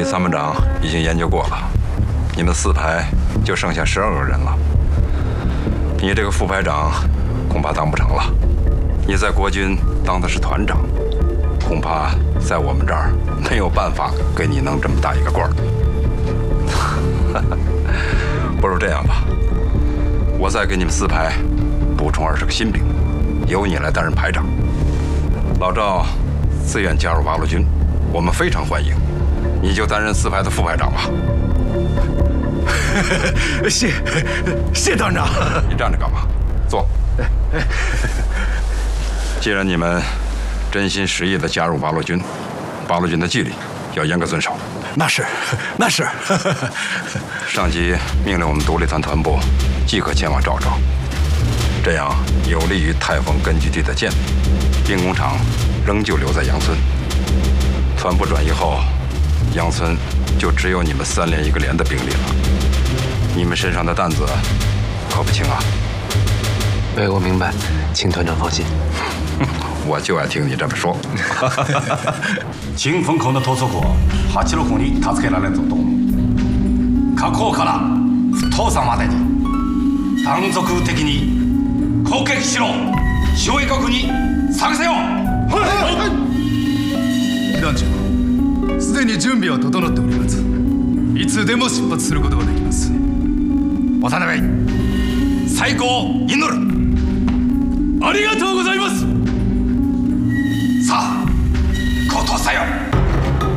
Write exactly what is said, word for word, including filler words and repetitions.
参谋长已经研究过了，你们四排就剩下十二个人了。你这个副排长恐怕当不成了。你在国军当的是团长，恐怕在我们这儿没有办法给你弄这么大一个官儿。不如这样吧，我再给你们四排补充二十个新兵，由你来担任排长。老赵自愿加入八路军，我们非常欢迎。你就担任四排的副排长吧。 谢谢团长。 你站着干嘛？坐。既然你们真心实意地加入八路军，八路军的纪律要严格遵守。 那是，那是。 上级命令我们独立团团部即刻前往赵州，这样有利于泰丰根据地的建立。兵工厂仍旧留在杨村。团部转移后，杨村就只有你们三连一个连的兵力了。你们身上的担子可不轻啊。 哎，我明白，请团长放心。 我就爱听你这么说。 新分校の統率をはちろくに助けられると思う。各校から東山までに断続的に攻撃しろ。周囲国に探せよ。はい。 団長、すでに準備は整っております。いつでも出発することができます。 渡辺、最高を祈る。 ありがとうございます。 さあ、行動さよ。